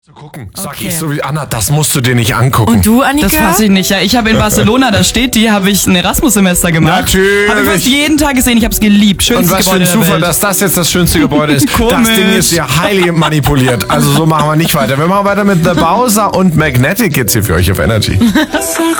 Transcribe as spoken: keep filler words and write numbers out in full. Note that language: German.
Zu gucken, sag Okay. ich so wie Anna, das musst du dir nicht angucken. Und du, Annika? Das weiß ich nicht. Ja, ich habe in Barcelona, da steht die, habe ich ein Erasmus-Semester gemacht. Natürlich. Habe ich fast jeden Tag gesehen. Ich habe es geliebt. Und Schönste was für Gebäude ein der Zufall, Welt. dass das jetzt das schönste Gebäude ist. Das Komisch. Ding ist ja highly manipuliert. Also so machen wir nicht weiter. Wir machen weiter mit The Bowser und Magnetic jetzt hier für euch auf Energy.